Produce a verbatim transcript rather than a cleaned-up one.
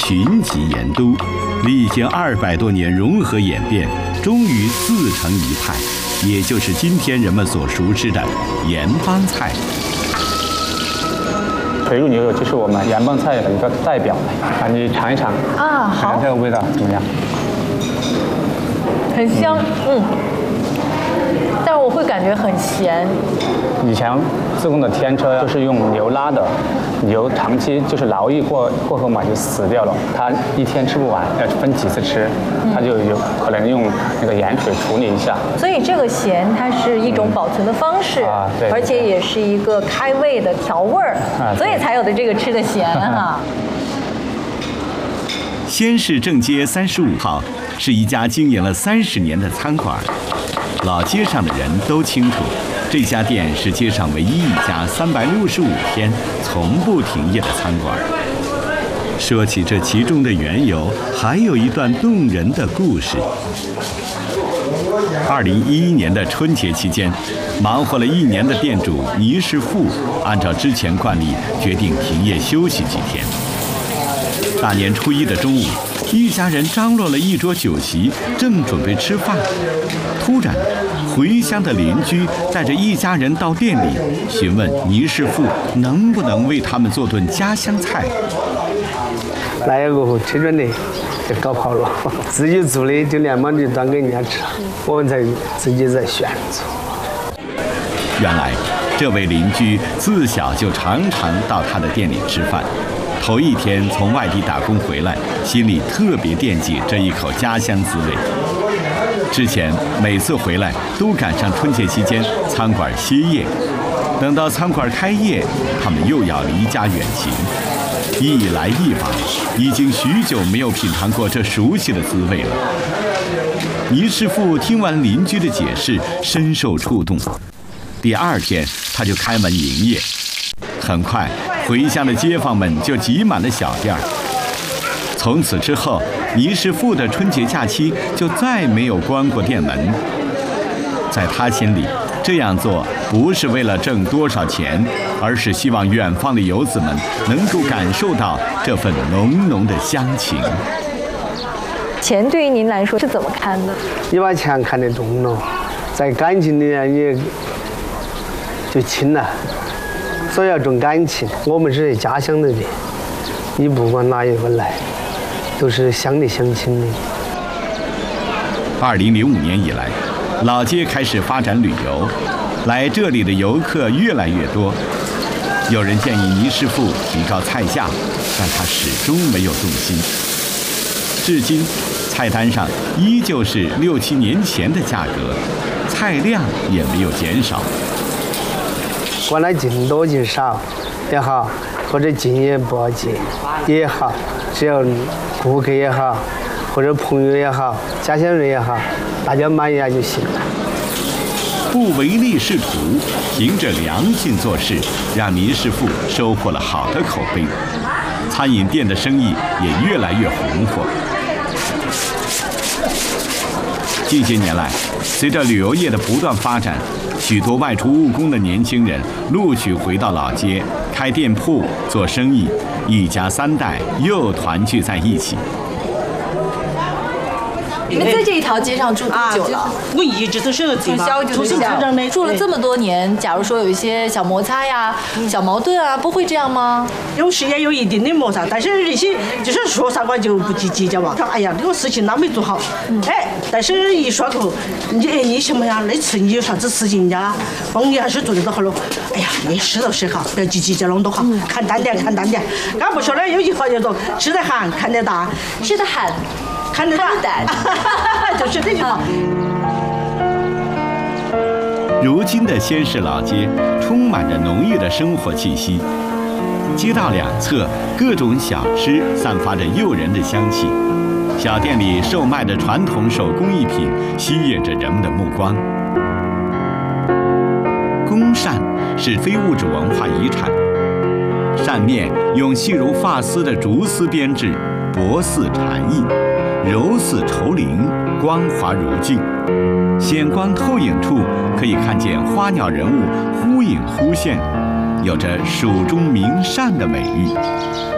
群集盐都，历经二百多年融合演变，终于自成一派，也就是今天人们所熟知的盐帮菜。 水煮牛肉就是我们盐帮菜的一个代表啊，你尝一尝啊，好， 看看这个味道怎么样？ 很香，嗯，嗯但是我会感觉很咸。 以前自贡的天车都是用牛拉的，牛长期就是劳役过过后嘛就死掉了，它一天吃不完，要分几次吃，它就有可能用那个盐水处理一下。 所以这个咸它是一种保存的方式， 嗯、啊，对， 而且也是一个开胃的调味儿，啊、所以才有的这个吃的咸哈。 先市正街三十五号是一家经营了三十年的餐馆，老街上的人都清楚。这家店是街上唯一一家三百六十五天从不停业的餐馆。说起这其中的缘由，还有一段动人的故事。二零一一年的春节期间，忙活了一年的店主倪师傅，按照之前惯例决定停业休息几天。大年初一的中午，一家人张罗了一桌酒席，正准备吃饭，突然回乡的邻居带着一家人到店里询问倪师傅能不能为他们做顿家乡菜。 来了过后吃准的就搞跑了，自己做的就连忙就端给人家吃，我们才自己在选择。 原来这位邻居自小就常常到他的店里吃饭，头一天从外地打工回来，心里特别惦记这一口家乡滋味。之前每次回来都赶上春节期间餐馆歇业，等到餐馆开业，他们又要离家远行，一来一往，已经许久没有品尝过这熟悉的滋味了。倪师傅听完邻居的解释，深受触动。第二天他就开门营业，很快回乡的街坊们就挤满了小店儿。从此之后，倪师傅的春节假期就再没有关过店门。在他心里，这样做不是为了挣多少钱，而是希望远方的游子们能够感受到这份浓浓的乡情。 钱对于您来说是怎么看的？ 你把钱看得重了，在感情里面你就轻了，所以要重感情。我们是家乡的人，你不管哪一个来，都是乡里乡亲的。 二零零五年以来，老街开始发展旅游，来这里的游客越来越多。有人建议倪师傅提高菜价，但他始终没有动心。至今，菜单上依旧是六七年前的价格，菜量也没有减少。 管它进多进少也好，或者进也不进也好，只要顾客也好，或者朋友也好，家乡人也好，大家满意就行了。 不唯利是图，凭着良心做事，让倪师傅收获了好的口碑，餐饮店的生意也越来越红火。近些年来，随着旅游业的不断发展，许多外出务工的年轻人陆续回到老街，开店铺做生意，一家三代又团聚在一起。 你们在这一条街上住多久了？ 啊、我一直都是从小就从小住了这么多年。假如说有一些小摩擦呀、嗯、小矛盾啊，不会这样吗？ 有时也有一定的摩擦，但是那些就是说啥话就不计计较嘛。说哎呀，这个事情那没做好，嗯、哎，但是一说口，你哎你什么呀？那次你有啥子事情呀？帮你还是做得到好了。哎呀，没事都是好，不要计计较那么多好，嗯、看淡点，看淡点。俺不说了，有句话叫做吃得寒，看得大， 吃得寒。 看得淡，就是这句话。 如今的先市老街充满着浓郁的生活气息，街道两侧各种小吃散发着诱人的香气，小店里售卖的传统手工艺品吸引着人们的目光。宫扇是非物质文化遗产，扇面用细如发丝的竹丝编制，薄似蝉翼，柔似绸绫，光滑如镜。显光透影处可以看见花鸟人物忽隐忽现，有着蜀中名扇的美誉。